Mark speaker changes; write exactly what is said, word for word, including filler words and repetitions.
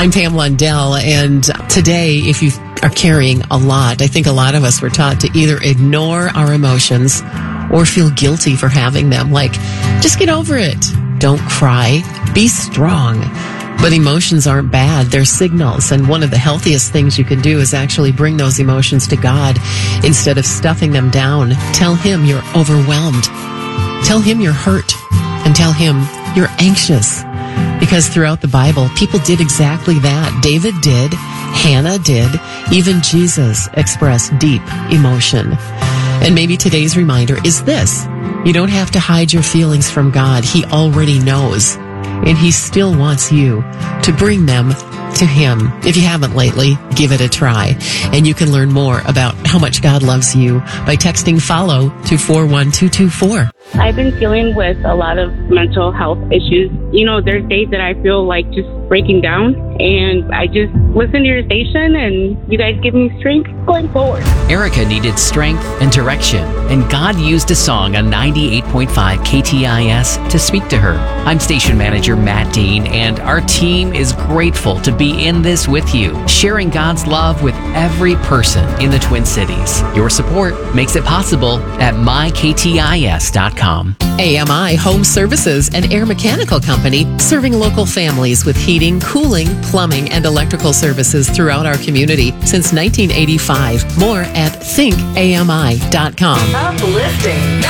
Speaker 1: I'm Pam Lundell, and today, if you are carrying a lot, I think a lot of us were taught to either ignore our emotions or feel guilty for having them. Like, just get over it. Don't cry. Be strong. But emotions aren't bad. They're signals. And one of the healthiest things you can do is actually bring those emotions to God instead of stuffing them down. Tell Him you're overwhelmed. Tell Him you're hurt. And tell Him you're anxious. Because throughout the Bible, people did exactly that. David did. Hannah did. Even Jesus expressed deep emotion. And maybe today's reminder is this. You don't have to hide your feelings from God. He already knows. And He still wants you to bring them to Him. If you haven't lately, give it a try. And you can learn more about how much God loves you by texting FOLLOW to four one two two four.
Speaker 2: I've been dealing with a lot of mental health issues. You know, there's days that I feel like just breaking down, and I just listen to your station, and you guys give me strength going forward.
Speaker 3: Erica needed strength and direction, and God used a song on ninety-eight point five K T I S to speak to her. I'm station manager Matt Dean, and our team is grateful to be in this with you, sharing God's love with every person in the Twin Cities. Your support makes it possible at my k t i s dot com.
Speaker 1: A M I Home Services and Air Mechanical Company, serving local families with heating, cooling, plumbing, and electrical services throughout our community since nineteen eighty-five. More at think a m i dot com.
Speaker 4: Uplifting.